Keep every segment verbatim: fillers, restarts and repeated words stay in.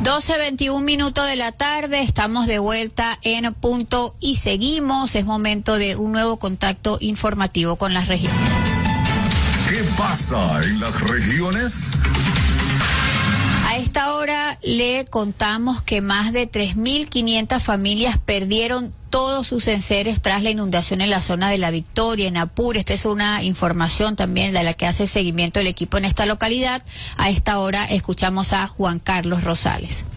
doce veintiún minutos de la tarde, estamos de vuelta en Punto y seguimos. Es momento de un nuevo contacto informativo con las regiones. ¿Qué pasa en las regiones? A esta hora le contamos que más de tres mil quinientas familias perdieron todos sus enseres tras la inundación en la zona de La Victoria, en Apure. Esta es una información también de la que hace seguimiento el equipo en esta localidad. A esta hora escuchamos a Juan Carlos Rosales.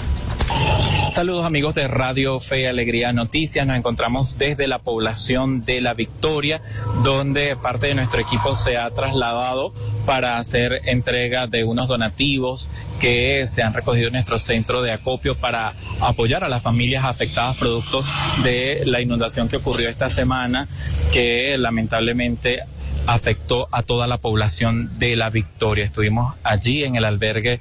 Saludos amigos de Radio Fe y Alegría Noticias. Nos encontramos desde la población de La Victoria, donde parte de nuestro equipo se ha trasladado para hacer entrega de unos donativos que se han recogido en nuestro centro de acopio para apoyar a las familias afectadas producto de la inundación que ocurrió esta semana, que lamentablemente afectó a toda la población de La Victoria. Estuvimos allí en el albergue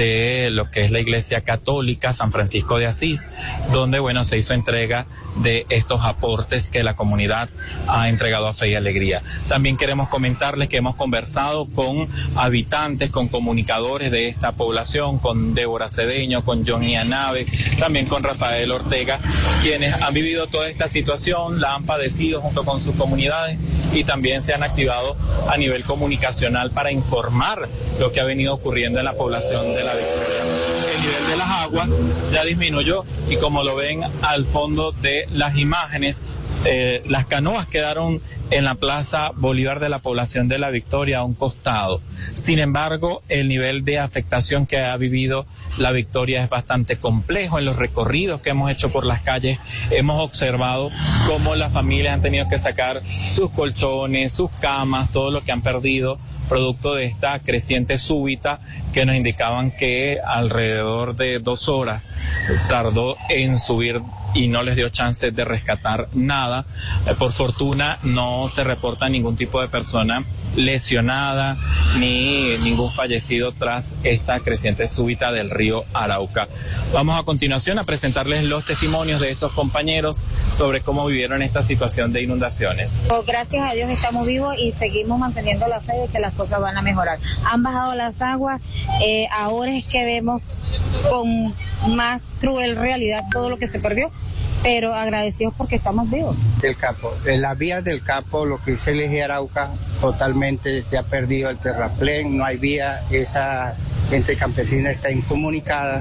de lo que es la Iglesia Católica San Francisco de Asís, donde bueno se hizo entrega de estos aportes que la comunidad ha entregado a Fe y Alegría. También queremos comentarles que hemos conversado con habitantes, con comunicadores de esta población, con Débora Cedeño, con Johnny Anave, también con Rafael Ortega, quienes han vivido toda esta situación, la han padecido junto con sus comunidades y también se han activado a nivel comunicacional para informar lo que ha venido ocurriendo en la población de La Victoria. El nivel de las aguas ya disminuyó y como lo ven al fondo de las imágenes, eh, las canoas quedaron en la Plaza Bolívar de la población de La Victoria a un costado. Sin embargo, el nivel de afectación que ha vivido La Victoria es bastante complejo. En los recorridos que hemos hecho por las calles hemos observado cómo las familias han tenido que sacar sus colchones, sus camas, todo lo que han perdido producto de esta creciente súbita que nos indicaban que alrededor de dos horas tardó en subir y no les dio chance de rescatar nada. Eh, por fortuna no se reporta ningún tipo de persona lesionada ni ningún fallecido tras esta creciente súbita del río Arauca. Vamos a continuación a presentarles los testimonios de estos compañeros sobre cómo vivieron esta situación de inundaciones. Oh, gracias a Dios estamos vivos y seguimos manteniendo la fe de que las cosas van a mejorar. Han bajado las aguas, eh, ahora es que vemos con más cruel realidad todo lo que se perdió, pero agradecidos porque estamos vivos. Del Capo, en las vías del Capo, lo que dice el eje Arauca, totalmente se ha perdido el terraplén, no hay vía, esa gente campesina está incomunicada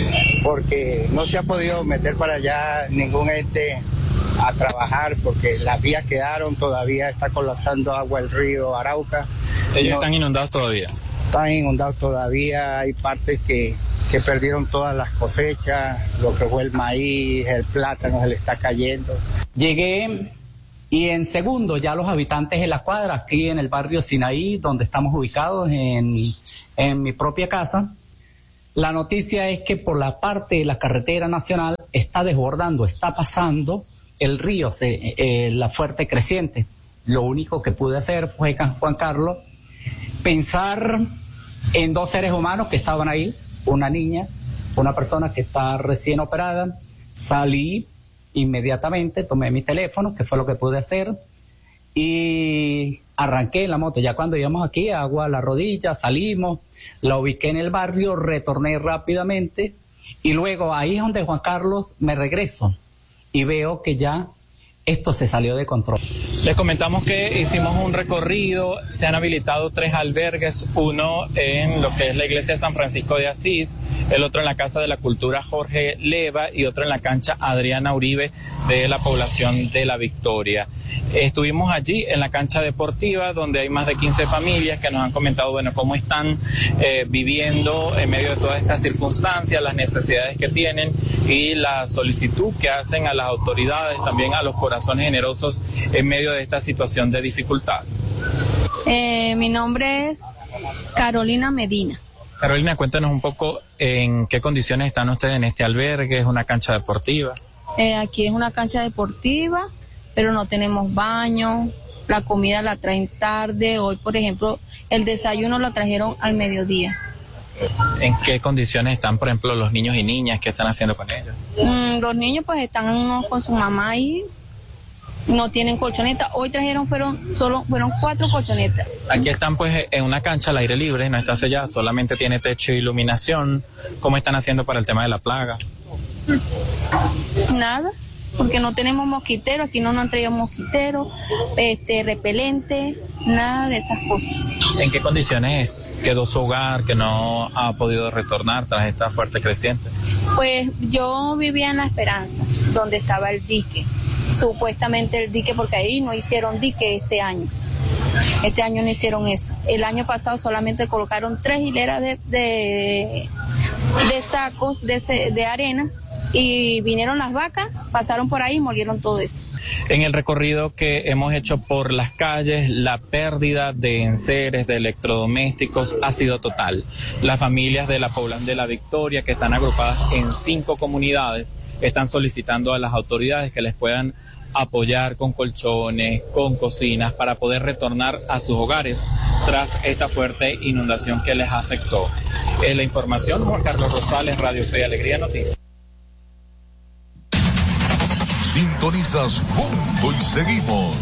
porque no se ha podido meter para allá ningún ente a trabajar porque las vías quedaron, todavía está colapsando agua el río Arauca. ¿Ellos no, están inundados todavía? Están inundados todavía, hay partes que que perdieron todas las cosechas, lo que fue el maíz, el plátano se le está cayendo. Llegué y en segundo ya los habitantes de la cuadra, aquí en el barrio Sinaí, donde estamos ubicados en, en mi propia casa, la noticia es que por la parte de la carretera nacional está desbordando, está pasando el río, se, eh, la fuerte creciente. Lo único que pude hacer fue, Juan Carlos, pensar en dos seres humanos que estaban ahí, una niña, una persona que está recién operada. Salí inmediatamente, tomé mi teléfono, que fue lo que pude hacer, y arranqué en la moto. Ya cuando íbamos aquí, agua a la rodilla, salimos, la ubiqué en el barrio, retorné rápidamente, y luego ahí es donde, Juan Carlos, me regreso y veo que ya esto se salió de control. Les comentamos que hicimos un recorrido, se han habilitado tres albergues, uno en lo que es la iglesia San Francisco de Asís, el otro en la Casa de la Cultura Jorge Leva y otro en la cancha Adriana Uribe de la población de La Victoria. Estuvimos allí en la cancha deportiva donde hay más de quince familias que nos han comentado bueno cómo están eh, viviendo en medio de todas estas circunstancias, las necesidades que tienen y la solicitud que hacen a las autoridades, también a los corazones generosos en medio de esta situación de dificultad. Eh, mi nombre es Carolina Medina. Carolina, cuéntanos un poco en qué condiciones están ustedes en este albergue. ¿Es una cancha deportiva? Eh, aquí es una cancha deportiva, pero no tenemos baño, la comida la traen tarde. Hoy, por ejemplo, el desayuno lo trajeron al mediodía. ¿En qué condiciones están, por ejemplo, los niños y niñas? ¿Qué están haciendo con ellos? Mm, los niños pues están unos con su mamá ahí no tienen colchoneta. Hoy trajeron, fueron solo fueron cuatro colchonetas. Aquí están pues en una cancha al aire libre, no está sellada, solamente tiene techo e iluminación. ¿Cómo están haciendo para el tema de la plaga? Nada, porque no tenemos mosquitero, aquí no nos han traído mosquitero, este, repelente, nada de esas cosas. ¿En qué condiciones quedó su hogar que no ha podido retornar tras esta fuerte creciente? Pues yo vivía en La Esperanza, donde estaba el dique. Supuestamente el dique, porque ahí no hicieron dique este año. Este año no hicieron eso. El año pasado solamente colocaron tres hileras de, de, de sacos de, de arena y vinieron las vacas, pasaron por ahí y molieron todo eso. En el recorrido que hemos hecho por las calles, la pérdida de enseres, de electrodomésticos ha sido total. Las familias de la población de La Victoria, que están agrupadas en cinco comunidades, están solicitando a las autoridades que les puedan apoyar con colchones, con cocinas, para poder retornar a sus hogares tras esta fuerte inundación que les afectó. Es la información, Juan Carlos Rosales, Radio Fe y Alegría Noticias. Sintonizas Punto y seguimos.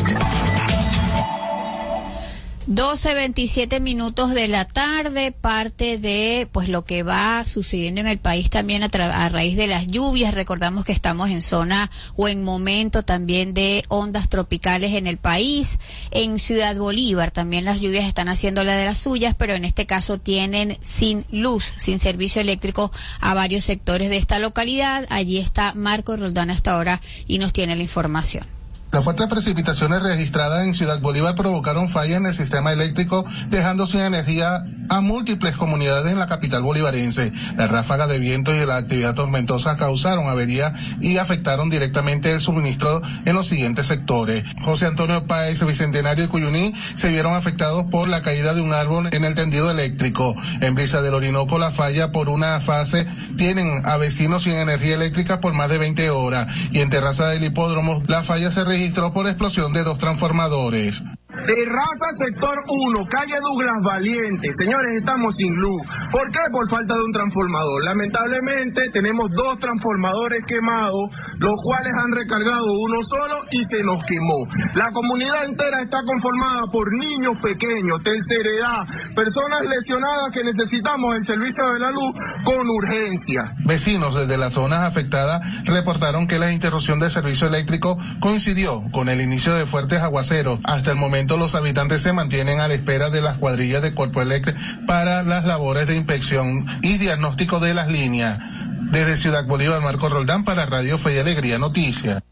doce veintisiete minutos de la tarde, parte de pues lo que va sucediendo en el país también a, a raíz de las lluvias. Recordamos que estamos en zona o en momento también de ondas tropicales en el país. En Ciudad Bolívar también las lluvias están haciendo la de las suyas, pero en este caso tienen sin luz, sin servicio eléctrico a varios sectores de esta localidad. Allí está Marco Roldán hasta ahora y nos tiene la información. Las fuertes precipitaciones registradas en Ciudad Bolívar provocaron fallas en el sistema eléctrico, dejando sin energía a múltiples comunidades en la capital bolivarense. Las ráfagas de viento y la actividad tormentosa causaron averías y afectaron directamente el suministro en los siguientes sectores. José Antonio Páez, Bicentenario y Cuyuní se vieron afectados por la caída de un árbol en el tendido eléctrico. En Brisa del Orinoco, la falla por una fase tienen a vecinos sin energía eléctrica por más de veinte horas. Y en Terraza del Hipódromo, la falla se registró registró por explosión de dos transformadores. Terraza sector uno, calle Douglas Valiente. Señores, estamos sin luz. ¿Por qué? Por falta de un transformador. Lamentablemente tenemos dos transformadores quemados, los cuales han recargado uno solo y se nos quemó. La comunidad entera está conformada por niños pequeños, tercera edad, personas lesionadas que necesitamos el servicio de la luz con urgencia. Vecinos desde las zonas afectadas reportaron que la interrupción del servicio eléctrico coincidió con el inicio de fuertes aguaceros. Hasta el momento los habitantes se mantienen a la espera de las cuadrillas de Cuerpo Eléctrico para las labores de inspección y diagnóstico de las líneas. Desde Ciudad Bolívar, Marco Roldán para Radio Fe y Alegría Noticias.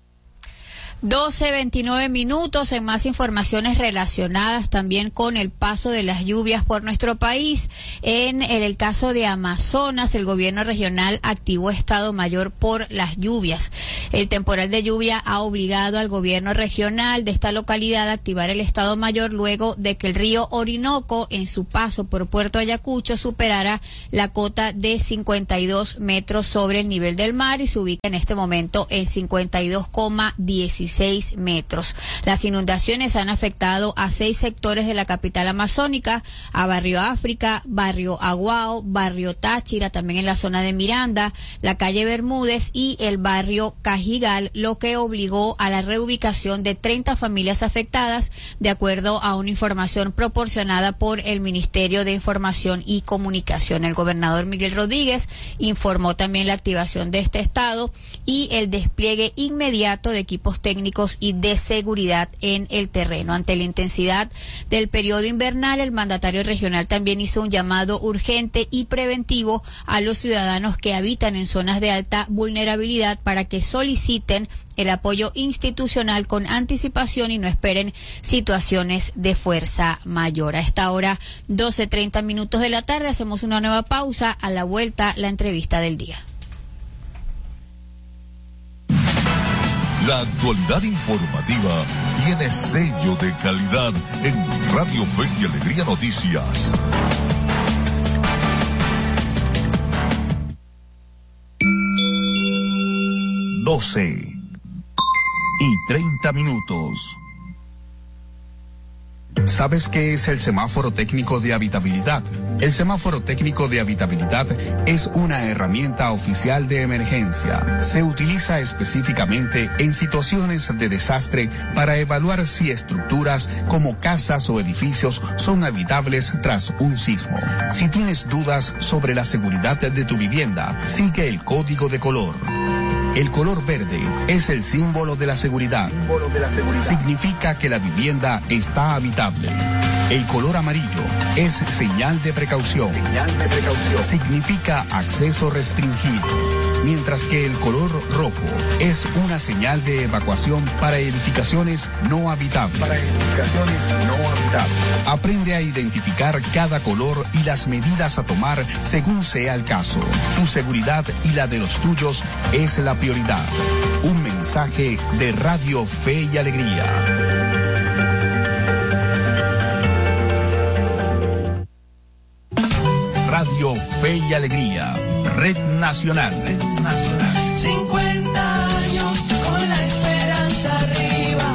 doce veintinueve minutos en más informaciones relacionadas también con el paso de las lluvias por nuestro país. En el, el caso de Amazonas, el gobierno regional activó estado mayor por las lluvias. El temporal de lluvia ha obligado al gobierno regional de esta localidad a activar el estado mayor luego de que el río Orinoco en su paso por Puerto Ayacucho superara la cota de cincuenta y dos metros sobre el nivel del mar y se ubica en este momento en cincuenta y dos coma dieciséis metros. Las inundaciones han afectado a seis sectores de la capital amazónica, a Barrio África, Barrio Aguao, Barrio Táchira, también en la zona de Miranda, la calle Bermúdez y el barrio Cajigal, lo que obligó a la reubicación de treinta familias afectadas, de acuerdo a una información proporcionada por el Ministerio de Información y Comunicación. El gobernador Miguel Rodríguez informó también la activación de este estado y el despliegue inmediato de equipos técnicos y de seguridad en el terreno. Ante la intensidad del periodo invernal, el mandatario regional también hizo un llamado urgente y preventivo a los ciudadanos que habitan en zonas de alta vulnerabilidad para que soliciten el apoyo institucional con anticipación y no esperen situaciones de fuerza mayor. A esta hora, doce treinta minutos de la tarde, hacemos una nueva pausa. A la vuelta, la entrevista del día. La actualidad informativa tiene sello de calidad en Radio Fe y Alegría Noticias. doce y treinta minutos. ¿Sabes qué es el semáforo técnico de habitabilidad? El semáforo técnico de habitabilidad es una herramienta oficial de emergencia. Se utiliza específicamente en situaciones de desastre para evaluar si estructuras como casas o edificios son habitables tras un sismo. Si tienes dudas sobre la seguridad de tu vivienda, sigue el código de color. El color verde es el símbolo de la seguridad. Significa que la vivienda está habitable. El color amarillo es señal de precaución. Significa acceso restringido. Mientras que el color rojo es una señal de evacuación para edificaciones no habitables. Para edificaciones no habitables. Aprende a identificar cada color y las medidas a tomar según sea el caso. Tu seguridad y la de los tuyos es la prioridad. Un mensaje de Radio Fe y Alegría. Radio Fe y Alegría, Red Nacional. Red Nacional. cincuenta años con la esperanza arriba.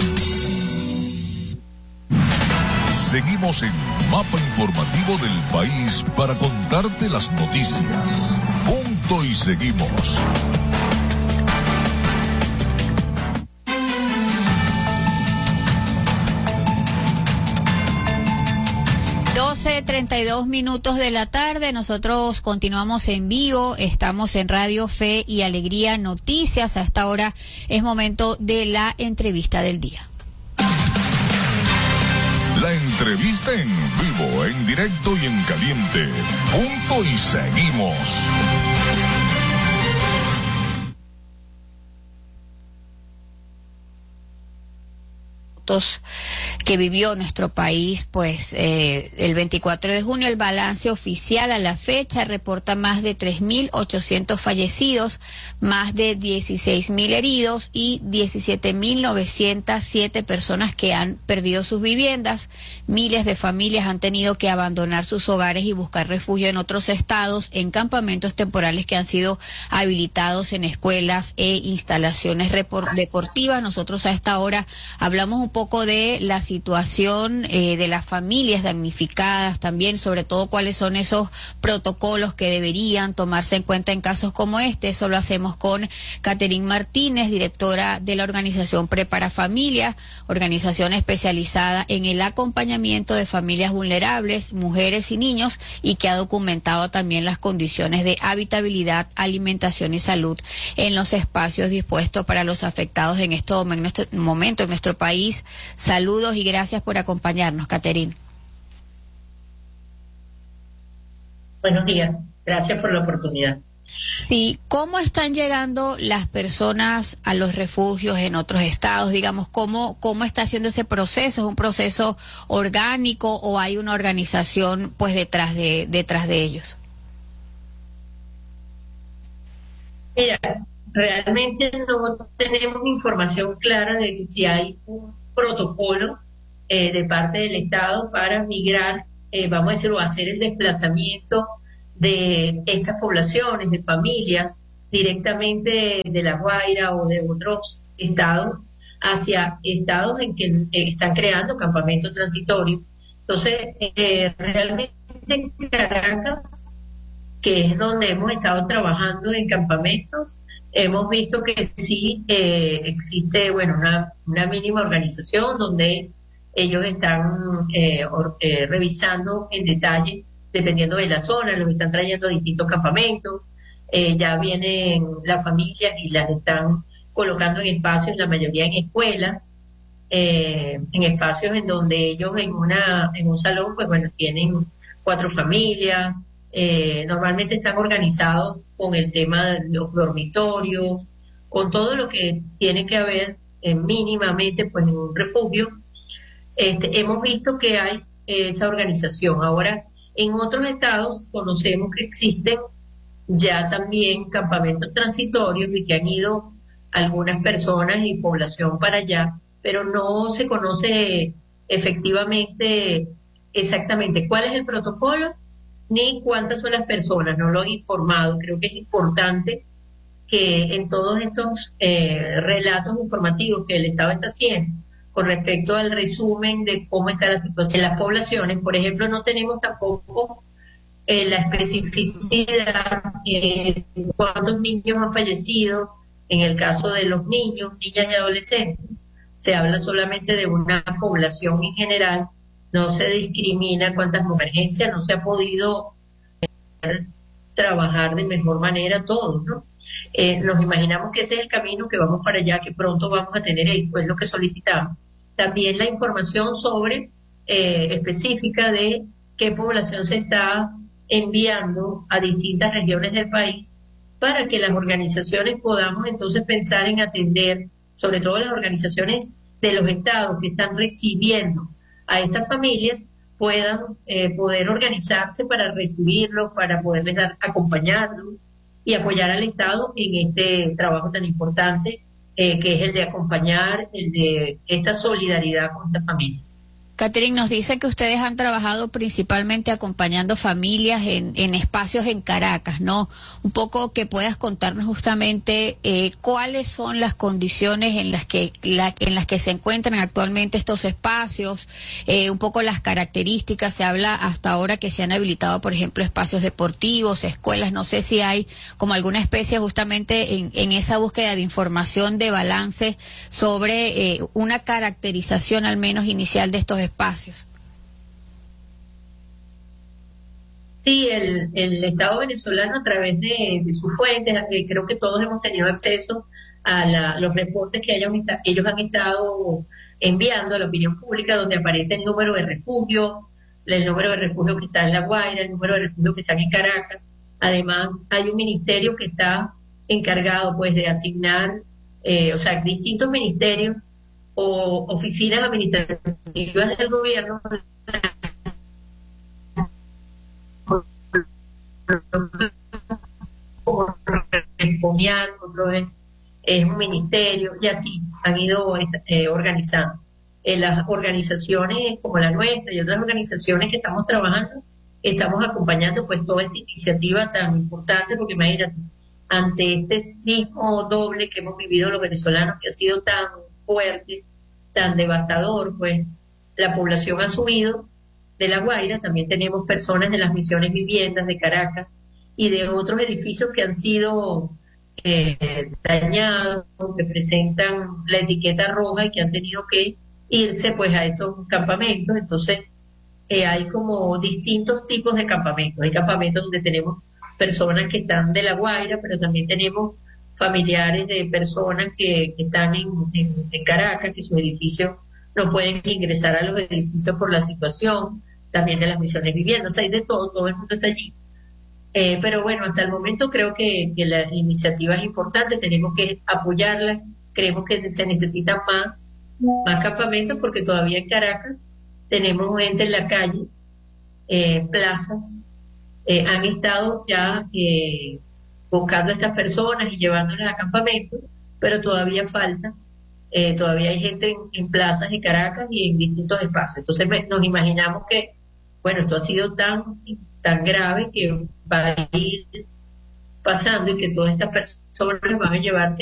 Seguimos en Mapa Informativo del País para contarte las noticias. Punto y seguimos. doce treinta y dos minutos de la tarde, nosotros continuamos en vivo, estamos en Radio Fe y Alegría Noticias. A esta hora es momento de la entrevista del día. La entrevista en vivo, en directo y en caliente. Punto y seguimos. Que vivió nuestro país, pues eh, el veinticuatro de junio el balance oficial a la fecha reporta más de tres mil ochocientos fallecidos, más de dieciséis mil heridos y diecisiete mil novecientas siete personas que han perdido sus viviendas. Miles de familias han tenido que abandonar sus hogares y buscar refugio en otros estados, en campamentos temporales que han sido habilitados en escuelas e instalaciones deportivas. Nosotros a esta hora hablamos un poco de la situación eh, de las familias damnificadas, también sobre todo cuáles son esos protocolos que deberían tomarse en cuenta en casos como este. Eso lo hacemos con Catherine Martínez, directora de la organización Prepara Familia, organización especializada en el acompañamiento de familias vulnerables, mujeres y niños, y que ha documentado también las condiciones de habitabilidad, alimentación y salud en los espacios dispuestos para los afectados en este momento en nuestro país. Saludos y gracias por acompañarnos, Catherine. Buenos días, gracias por la oportunidad. Sí, ¿cómo están llegando las personas a los refugios en otros estados? Digamos, ¿cómo, cómo está haciendo ese proceso? ¿Es un proceso orgánico o hay una organización pues detrás de, detrás de ellos? Mira, realmente no tenemos información clara de que si hay un protocolo eh, de parte del Estado para migrar, eh, vamos a decir, o hacer el desplazamiento de estas poblaciones, de familias, directamente de La Guaira o de otros estados, hacia estados en que eh, están creando campamentos transitorios. Entonces, eh, realmente en Caracas, que es donde hemos estado trabajando en campamentos, hemos visto que sí eh, existe, bueno, una, una mínima organización donde ellos están eh, or, eh, revisando en detalle, dependiendo de la zona, los están trayendo a distintos campamentos, eh, ya vienen las familias y las están colocando en espacios, la mayoría en escuelas, eh, en espacios en donde ellos en una en un salón, pues bueno, tienen cuatro familias, eh, normalmente están organizados con el tema de los dormitorios, con todo lo que tiene que haber eh, mínimamente pues en un refugio. Este, hemos visto que hay eh, esa organización. Ahora, en otros estados conocemos que existen ya también campamentos transitorios y que han ido algunas personas y población para allá, pero no se conoce efectivamente exactamente cuál es el protocolo ni cuántas son las personas, no lo han informado. Creo que es importante que en todos estos eh, relatos informativos que el Estado está haciendo, con respecto al resumen de cómo está la situación en las poblaciones. Por ejemplo, no tenemos tampoco eh, la especificidad de eh, cuántos niños han fallecido en el caso de los niños, niñas y adolescentes. Se habla solamente de una población en general, no se discrimina cuántas emergencias, no se ha podido eh, trabajar de mejor manera todos, ¿no? Eh, nos imaginamos que ese es el camino, que vamos para allá, que pronto vamos a tener esto, es lo que solicitamos. También la información sobre eh, específica de qué población se está enviando a distintas regiones del país, para que las organizaciones podamos entonces pensar en atender, sobre todo las organizaciones de los estados que están recibiendo a estas familias, puedan eh, poder organizarse para recibirlos, para poderles dar, acompañarlos y apoyar al Estado en este trabajo tan importante eh, que es el de acompañar, el de esta solidaridad con estas familias. Catherine, nos dice que ustedes han trabajado principalmente acompañando familias en, en espacios en Caracas, ¿no? Un poco que puedas contarnos justamente eh, cuáles son las condiciones en las que la, en las que se encuentran actualmente estos espacios, eh, un poco las características. Se habla hasta ahora que se han habilitado, por ejemplo, espacios deportivos, escuelas. No sé si hay como alguna especie justamente en, en esa búsqueda de información, de balance sobre eh, una caracterización al menos inicial de estos espacios. espacios. Sí, el, el Estado venezolano a través de, de sus fuentes, eh, creo que todos hemos tenido acceso a la, los reportes que ellos, ellos han estado enviando a la opinión pública, donde aparece el número de refugios, el número de refugios que está en La Guaira, el número de refugios que están en Caracas. Además, hay un ministerio que está encargado pues de asignar, eh, o sea, distintos ministerios o oficinas administrativas del gobierno otro es, es un ministerio, y así han ido eh, organizando. Eh, las organizaciones como la nuestra y otras organizaciones que estamos trabajando, estamos acompañando pues toda esta iniciativa tan importante, porque imagínate, ante este sismo doble que hemos vivido los venezolanos, que ha sido tan fuerte, tan devastador, pues la población ha subido de La Guaira. También tenemos personas de las misiones viviendas de Caracas y de otros edificios que han sido eh, dañados, que presentan la etiqueta roja y que han tenido que irse pues a estos campamentos. Entonces eh, hay como distintos tipos de campamentos. Hay campamentos donde tenemos personas que están de La Guaira, pero también tenemos familiares de personas que, que están en, en, en Caracas, que sus edificios no pueden ingresar a los edificios por la situación, también de las misiones viviendas. O sea, hay de todo, todo el mundo está allí. Eh, pero bueno, hasta el momento creo que, que la iniciativa es importante, tenemos que apoyarla, creemos que se necesitan más, más campamentos, porque todavía en Caracas tenemos gente en la calle, eh, plazas, eh, han estado ya eh, buscando a estas personas y llevándolas a campamentos, pero todavía falta, eh, todavía hay gente en, en plazas de Caracas y en distintos espacios. Entonces me, nos imaginamos que, bueno, esto ha sido tan, tan grave que va a ir pasando y que todas estas personas van a llevarse